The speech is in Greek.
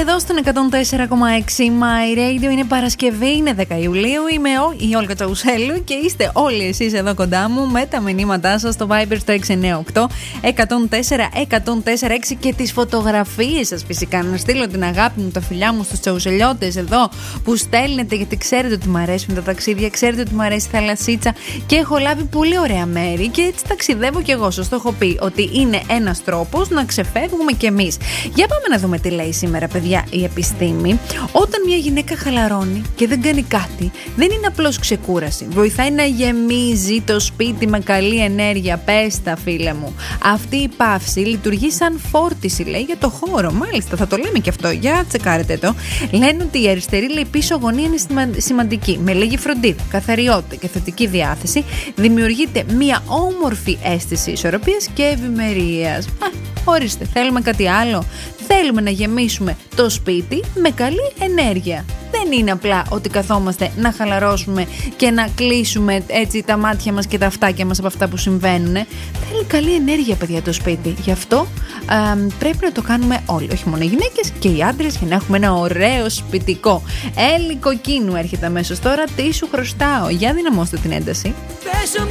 Εδώ στον 104,6 My Radio είναι Παρασκευή, είναι 10 Ιουλίου. Είμαι η Όλγα Τσαουσέλου και είστε όλοι εσείς εδώ κοντά μου με τα μηνύματά σας στο Viber στο 698 104 και τις φωτογραφίες σας φυσικά. Να στείλω την αγάπη μου, τα φιλιά μου στους τσαουσελιώτες εδώ που στέλνετε, γιατί ξέρετε ότι μου αρέσουν τα ταξίδια, ξέρετε ότι μου αρέσει η θαλασσίτσα και έχω λάβει πολύ ωραία μέρη και έτσι ταξιδεύω κι εγώ. Σας το έχω πει ότι είναι ένας τρόπος να ξεφεύγουμε κι εμείς. Για πάμε να δούμε τι λέει σήμερα, παιδιά, η επιστήμη. Όταν μια γυναίκα χαλαρώνει και δεν κάνει κάτι, δεν είναι απλώς ξεκούραση. Βοηθάει να γεμίζει το σπίτι με καλή ενέργεια. Πες τα, φίλε μου. Αυτή η παύση λειτουργεί σαν φόρτιση, λέει, για το χώρο. Μάλιστα, θα το λέμε και αυτό. Για τσεκάρετε το. Λένε ότι η αριστερή, λέει, πίσω γωνία είναι σημαντική. Με λίγη φροντίδα, καθαριότητα και θετική διάθεση δημιουργείται μια όμορφη αίσθηση ισορροπίας και ευημερίας. Ορίστε, θέλουμε κάτι άλλο? Θέλουμε να γεμίσουμε το σπίτι με καλή ενέργεια. Δεν είναι απλά ότι καθόμαστε να χαλαρώσουμε και να κλείσουμε έτσι τα μάτια μας και τα αυτάκια μας από αυτά που συμβαίνουν. Θέλει καλή ενέργεια, παιδιά, το σπίτι. Γι' αυτό πρέπει να το κάνουμε όλοι, όχι μόνο οι γυναίκες και οι άντρες, για να έχουμε ένα ωραίο σπιτικό. Έλλη Κοκκίνου έρχεται αμέσως τώρα. Τι σου χρωστάω? Για δυναμώστε την ένταση. Πες